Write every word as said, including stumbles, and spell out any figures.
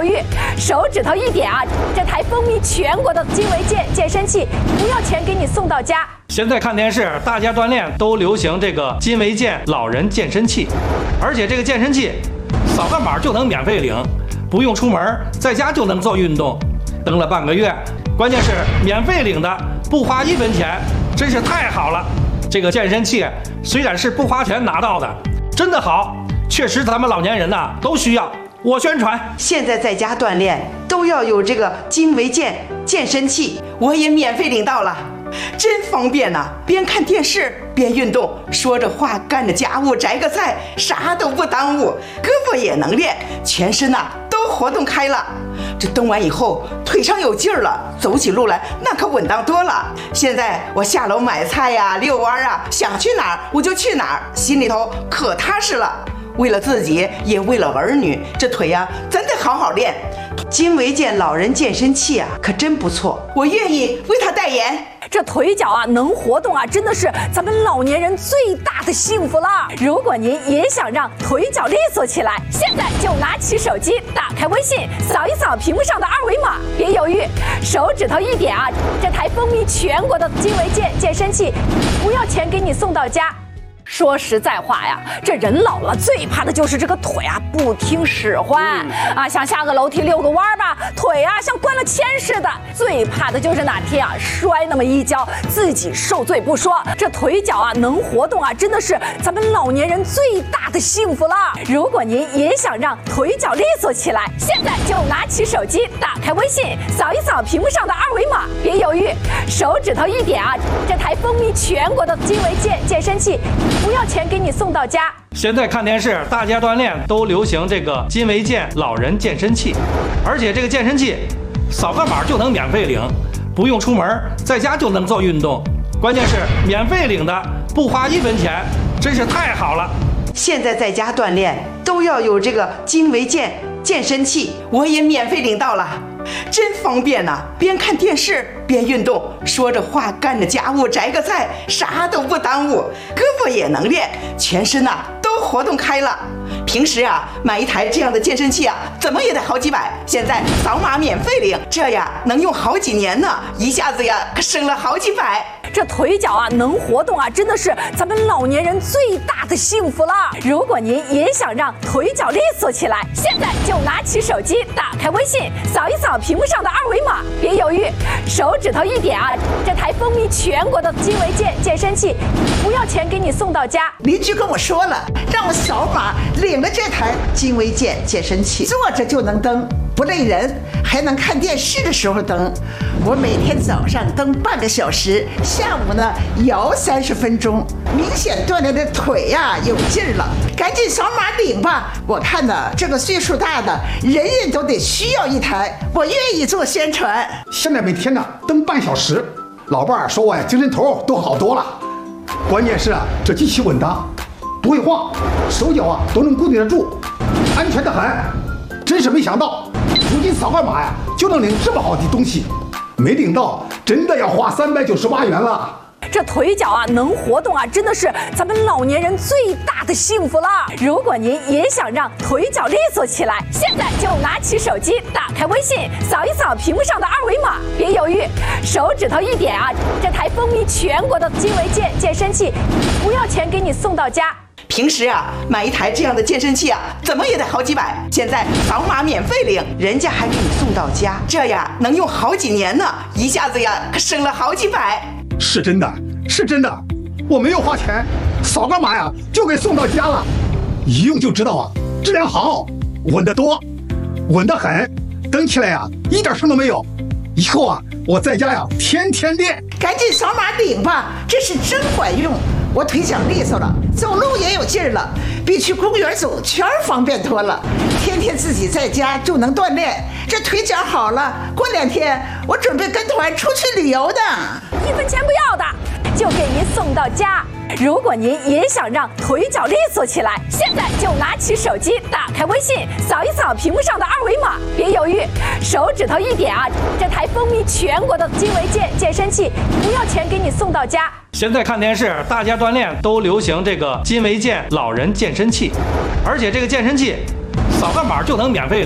豫，手指头一点啊，这台风靡全国的金维健健身器不要钱给你送到家。 现在看电视，大家锻炼都流行这个金维健老人健身器，而且这个健身器扫个码就能免费领，不用出门，在家就能做运动。登了半个月，关键是免费领的，不花一分钱，真是太好了。这个健身器虽然是不花钱拿到的，真的好，确实咱们老年人呐、啊、都需要。我宣传， 现在在家锻炼都要有这个金维健健身器，我也免费领到了，真方便呐、啊！边看电视边运动，说着话干着家务，摘个菜，啥都不耽误，胳膊也能练，全身呐、啊、都活动开了。这蹬完以后，腿上有劲儿了，走起路来那可稳当多了。现在我下楼买菜呀、遛弯啊，想去哪儿我就去哪儿，心里头可踏实了。为了自己，也为了儿女，这腿呀、啊，真得好好练。金维健老人健身器啊，可真不错，我愿意为他代言。 这腿脚啊能活动啊，真的是咱们老年人最大的幸福了。如果您也想让腿脚利索起来，现在就拿起手机，打开微信，扫一扫屏幕上的二维码，别犹豫，手指头一点啊，这台风靡全国的金维健健身器不要钱给你送到家。说实在话呀，这人老了最怕的就是这个腿啊不听使唤、嗯、啊，想下个楼梯遛个弯吧，腿啊像灌了铅似的。最怕的就是哪天啊摔那么一跤，自己受罪不说，这腿脚啊能活动啊，真的是咱们老年人最大的幸福了。如果您也想让腿脚利索起来，现在就拿起手机，打开微信，扫一扫屏幕上的二维码，别犹豫，手指头一点啊，这台风靡全国的金维健健身器不要钱给你送到家。 现在看电视，大家锻炼都流行这个金维健老人健身器，而且这个健身器扫个码就能免费领，不用出门，在家就能做运动。关键是免费领的，不花一分钱，真是太好了。 现在在家锻炼都要有这个金维健健身器，我也免费领到了，真方便呐、啊！边看电视边运动，说着话干着家务，摘个菜，啥都不耽误，胳膊也能练，全身呐、啊、都活动开了。平时啊买一台这样的健身器啊，怎么也得好几百，现在扫码免费领，这呀能用好几年呢，一下子呀可省了好几百。 这腿脚啊能活动啊，真的是咱们老年人最大的幸福了。如果您也想让腿脚利索起来，现在就拿起手机，打开微信，扫一扫屏幕上的二维码，别犹豫，手指头一点啊，这台风靡全国的金维健健身器不要钱给你送到家。 邻居跟我说了，让我扫码领了这台金维健健身器，坐着就能蹬，不累人，还能看电视的时候蹬。我每天早上蹬半个小时，下午呢摇三十分钟，明显锻炼的腿呀、啊、有劲儿了。赶紧扫码领吧！我看呢，这个岁数大的人人都得需要一台，我愿意做宣传。 现在每天呢蹬半小时，老伴儿说我呀精神头都好多了。关键是啊，这机器稳当，不会晃，手脚啊都能固定得住，安全的很。真是没想到，如今扫个码呀就能领这么好的东西，没领到真的要花三百九十八元了。 这腿脚啊能活动啊，真的是咱们老年人最大的幸福了。如果您也想让腿脚利索起来，现在就拿起手机，打开微信，扫一扫屏幕上的二维码，别犹豫，手指头一点啊，这台风靡全国的金维健健身器不要钱给你送到家。 平时啊买一台这样的健身器啊，怎么也得好几百，现在扫码免费领，人家还给你送到家，这呀能用好几年呢，一下子呀可省了好几百。 是真的，是真的，我没有花钱，扫个码呀就给送到家了，一用就知道啊，质量好，稳得多，稳得很，蹬起来呀一点声都没有。以后啊我在家呀天天练。 赶紧扫码领吧，这是真管用。我腿脚利索了，走路也有劲儿了，比去公园走圈方便多了。天天自己在家就能锻炼，这腿脚好了，过两天我准备跟团出去旅游的。 一分钱不要的，就给您送到家。如果您也想让腿脚利索起来，现在就拿起手机，打开微信，扫一扫屏幕上的二维码，别犹豫，手指头一点啊，这台风靡全国的金维健健身器不要钱给你送到家。 现在看电视，大家锻炼都流行这个金维健老人健身器，而且这个健身器扫个码就能免费